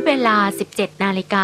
เวลา 17 นาฬิกา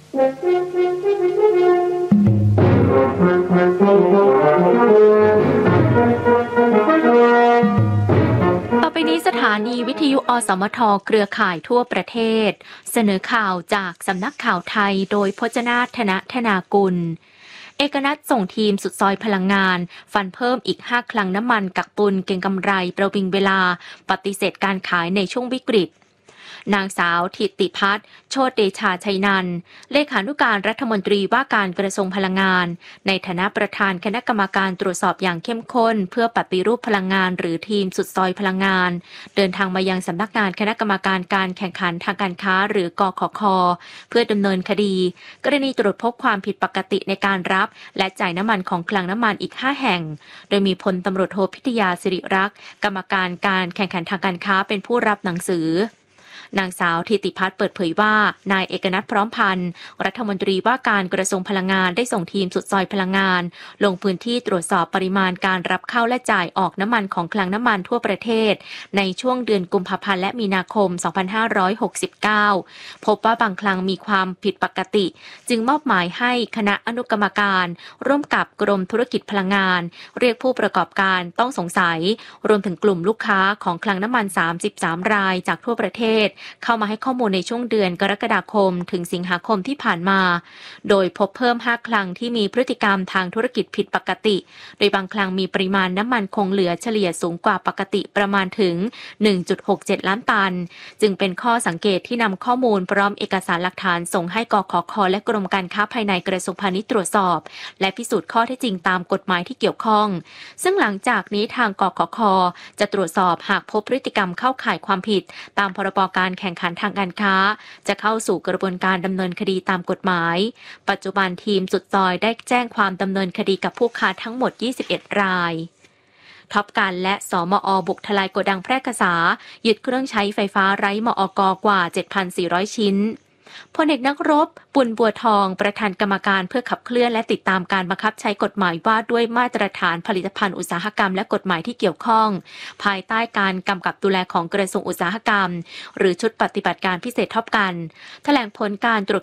ต่อไปนี้สถานีวิทยุอสมทเครือข่ายทั่วประเทศเสนอข่าวจากสำนักข่าวไทยโดยพจนาถ ธนากุลเอกนัทส่งทีมสุดซอยพลังงานฟันเพิ่มอีก5 คลังน้ำมันกักตุนเก็งกำไรประวิงเวลาปฏิเสธการขายในช่วงวิกฤตนางสาวถิติพัฒน์โชติเดชาชัยนันท์เลขานุการรัฐมนตรีว่าการกระทรวงพลังงานในฐานะประธานคณะกรรมการตรวจสอบอย่างเข้มข้นเพื่อปฏิรูปพลังงานหรือทีมสุดซอยพลังงานเดินทางมายังสำนักงานคณะกรรมการการแข่งขันทางการค้าหรือกขค.เพื่อดำเนินคดีกรณีตรวจพบความผิดปกติในการรับและจ่ายน้ำมันของคลังน้ำมันอีก5 แห่งโดยมีพลตำรวจโทพิทยาสิริรักษ์กรรมการการแข่งขันทางการค้าเป็นผู้รับหนังสือนางสาวธิติพัฒน์เปิดเผยว่านายเอกนัทพร้อมพันธ์รัฐมนตรีว่าการกระทรวงพลังงานได้ส่งทีมสุดซอยพลังงานลงพื้นที่ตรวจสอบปริมาณการรับเข้าและจ่ายออกน้ำมันของคลังน้ำมันทั่วประเทศในช่วงเดือนกุมภาพันธ์และมีนาคม 2569 พบว่าบางคลังมีความผิดปกติจึงมอบหมายให้คณะอนุกรรมการร่วมกับกรมธุรกิจพลังงานเรียกผู้ประกอบการต้องสงสัยรวมถึงกลุ่มลูกค้าของคลังน้ำมัน33 รายจากทั่วประเทศเข้ามาให้ข้อมูลในช่วงเดือนกรกฎาคมถึงสิงหาคมที่ผ่านมาโดยพบเพิ่ม5 คลังที่มีพฤติกรรมทางธุรกิจผิดปกติโดยบางคลังมีปริมาณน้ำมันคงเหลือเฉลี่ยสูงกว่าปกติประมาณถึง 1.67 ล้านตันจึงเป็นข้อสังเกตที่นำข้อมูลพร้อมเอกสารหลักฐานส่งให้กขค.และกรมการค้าภายในกระทรวงพาณิชย์ตรวจสอบและพิสูจน์ข้อเท็จจริงตามกฎหมายที่เกี่ยวข้องซึ่งหลังจากนี้ทางกขค.จะตรวจสอบหากพบพฤติกรรมเข้าข่ายความผิดตามพรบการแข่งขันทางการค้าจะเข้าสู่กระบวนการดำเนินคดีตามกฎหมายปัจจุบันทีมสุดซอยได้แจ้งความดำเนินคดีกับผู้ค้าทั้งหมด21 รายท็อปกันและสมอ.บุกทลายโกดังแพร่กษายึดเครื่องใช้ไฟฟ้าไร้มอก.กว่า 7,400 ชิ้นพลเอกนักรบปุณบัวทองประธานกรรมการเพื่อขับเคลื่อนและติดตามการบังคับใช้กฎหมายว่าด้วยมาตรฐานผลิตภัณฑ์อุตสาหกรรมและกฎหมายที่เกี่ยวข้องภายใต้การกำกับดูแลของกระทรวงอุตสาหกรรมหรือชุดปฏิบัติการพิเศษท็อปกันแถลงผลการตรวจ